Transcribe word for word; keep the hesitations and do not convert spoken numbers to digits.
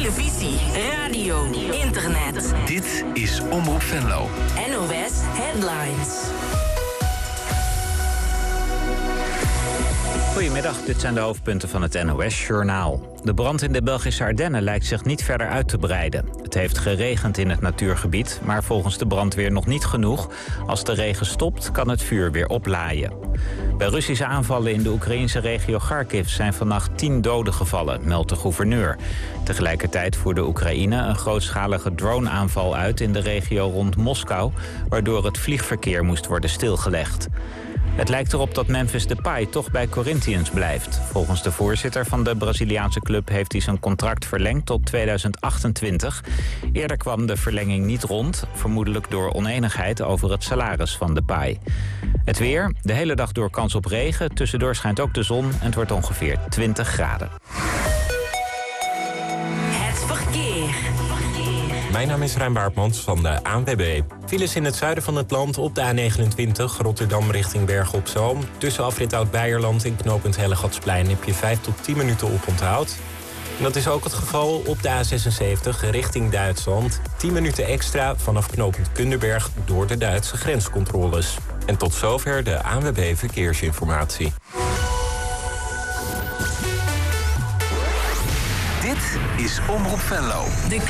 televisie, radio, internet. Dit is Omroep Venlo. N O S Headlines. Goedemiddag, dit zijn de hoofdpunten van het N O S-journaal. De brand in de Belgische Ardennen lijkt zich niet verder uit te breiden. Het heeft geregend in het natuurgebied, maar volgens de brandweer nog niet genoeg. Als de regen stopt, kan het vuur weer oplaaien. Bij Russische aanvallen in de Oekraïnse regio Kharkiv zijn vannacht tien doden gevallen, meldt de gouverneur. Tegelijkertijd voerde Oekraïne een grootschalige drone-aanval uit in de regio rond Moskou, waardoor het vliegverkeer moest worden stilgelegd. Het lijkt erop dat Memphis Depay toch bij Corinthians blijft. Volgens de voorzitter van de Braziliaanse club heeft hij zijn contract verlengd tot tweeduizend achtentwintig. Eerder kwam de verlenging niet rond, vermoedelijk door onenigheid over het salaris van Depay. Het weer, de hele dag door kans op regen, tussendoor schijnt ook de zon en het wordt ongeveer twintig graden. Het verkeer. Mijn naam is Rijn Baartmans van de A N W B. Files in het zuiden van het land op de A negenentwintig, Rotterdam richting Bergen op Zoom. Tussen afrit Oud-Beierland en knooppunt Hellegatsplein heb je vijf tot tien minuten oponthoud. En dat is ook het geval op de A zesenzeventig richting Duitsland. tien minuten extra vanaf knooppunt Kunderberg door de Duitse grenscontroles. En tot zover de A N W B Verkeersinformatie. Dit is Omroep Venlo. De